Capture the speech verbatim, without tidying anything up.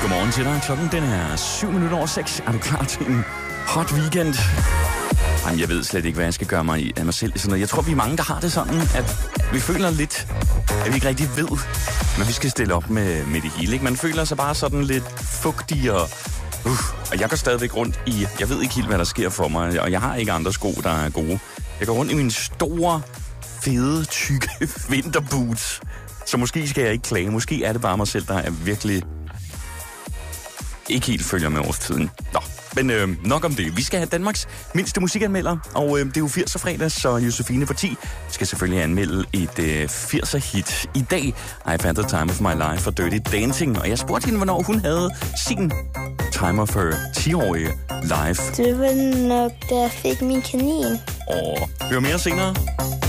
Godmorgen til dig. Klokken den er syv minutter over seks. Er du klar til en hot weekend? Jamen, jeg ved slet ikke, hvad jeg skal gøre mig i af mig selv. Sådan noget. Jeg tror, vi er mange, der har det sådan, at vi føler lidt, at vi ikke rigtig ved, men vi skal stille op med, med det hele. Ikke? Man føler sig bare sådan lidt fugtig og... Uh, og jeg går stadigvæk rundt i... Jeg ved ikke helt, hvad der sker for mig, og jeg har ikke andre sko, der er gode. Jeg går rundt i mine store, fede, tykke vinterboots. Så måske skal jeg ikke klage. Måske er det bare mig selv, der er virkelig... ikke helt følger med årstiden. Nå, men øh, nok om det. Vi skal have Danmarks mindste musikanmelder, og øh, det er jo firser fredag, så Josefine på ti skal selvfølgelig anmelde et øh, firser hit i dag. I Had the Time of My Life for Dirty Dancing, og jeg spurgte hende, hvornår hun havde sin Time of Her ti-årige live. Det var nok, da jeg fik min kanin. Og hør mere senere.